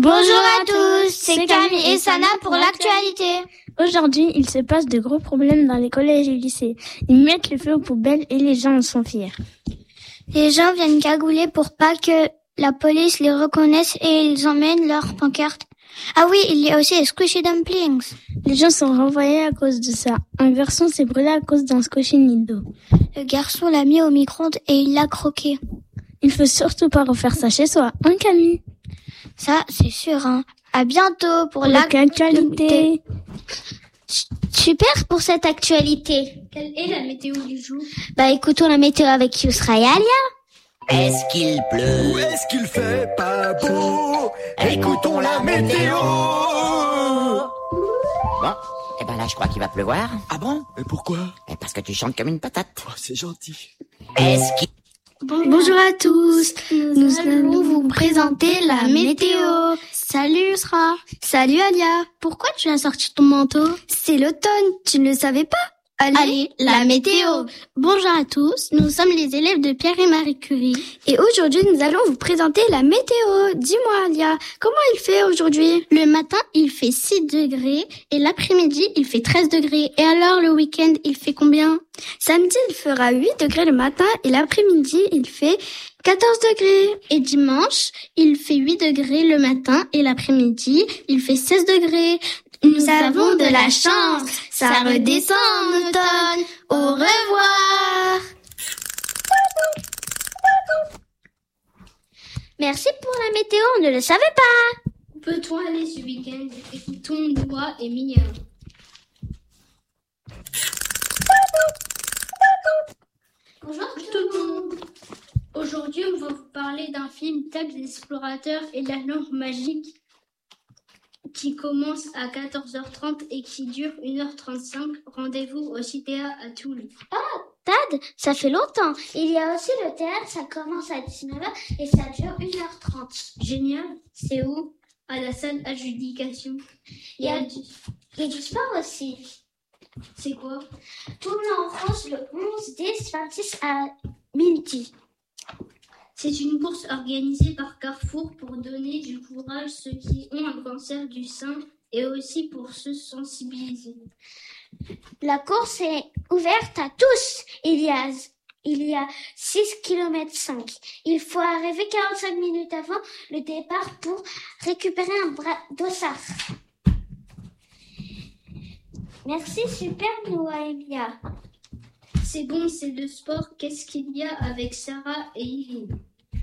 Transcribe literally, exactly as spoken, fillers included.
Bonjour à tous, c'est Camille et Sana pour l'actualité. Aujourd'hui, il se passe de gros problèmes dans les collèges et lycées. Ils mettent le feu aux poubelles et les gens en sont fiers. Les gens viennent cagouler pour pas que la police les reconnaisse et ils emmènent leurs pancartes. Ah oui, il y a aussi les squishy dumplings. Les gens sont renvoyés à cause de ça. Un garçon s'est brûlé à cause d'un squishy nido. Le garçon l'a mis au micro-ondes et il l'a croqué. Il faut surtout pas refaire ça chez soi, hein Camille? Ça, c'est sûr, hein. À bientôt pour, pour l'actualité. Super pour cette actualité. Quelle est la météo du jour? Bah écoutons la météo avec Yousra et Alia. Est-ce qu'il pleut? Ou est-ce qu'il fait pas beau? Écoutons la météo. Bon, eh ben là je crois qu'il va pleuvoir. Ah bon? Et pourquoi? Eh parce que tu chantes comme une patate. Oh, c'est gentil. Est-ce qu'il... Bonjour à tous, nous, nous allons vous présenter la météo. Salut Yousra. Salut Alia. Pourquoi tu as sorti ton manteau? C'est l'automne, tu ne le savais pas? Allez, Allez, la météo. Bonjour à tous, nous sommes les élèves de Pierre et Marie Curie. Et aujourd'hui, nous allons vous présenter la météo. Dis-moi Alia, comment il fait aujourd'hui? Le matin, il fait six degrés et l'après-midi, il fait treize degrés. Et alors, le week-end, il fait combien? Samedi, il fera huit degrés le matin et l'après-midi, il fait quatorze degrés. Et dimanche, il fait huit degrés le matin et l'après-midi, il fait seize degrés. Nous, Nous avons de la chance, ça redescend en automne. Au revoir. Merci pour la météo, on ne le savait pas. Où peut-on aller ce week-end? Écoutons Noah et Mia. Bonjour tout le monde. Aujourd'hui, on va vous parler d'un film Tag l'explorateur et la lampe magique qui commence à quatorze heures trente et qui dure une heure trente-cinq. Rendez-vous au Citéa à Toul. Oh, Tad, ça fait longtemps. Il y a aussi le théâtre, ça commence à dix-neuf heures et ça dure une heure trente. Génial. C'est où? À la salle adjudication. Il y a du, il y a du sport aussi. C'est quoi? Tournoi en France le onze, dix, vingt-six à midi. C'est une course organisée par Carrefour pour donner du courage à ceux qui ont un cancer du sein et aussi pour se sensibiliser. La course est ouverte à tous. Il y a, il y a six kilomètres cinq. Il faut arriver quarante-cinq minutes avant le départ pour récupérer un bras dossard. Merci, super Noah et Mia. C'est bon, c'est le sport. Qu'est-ce qu'il y a avec Sarah et Yves?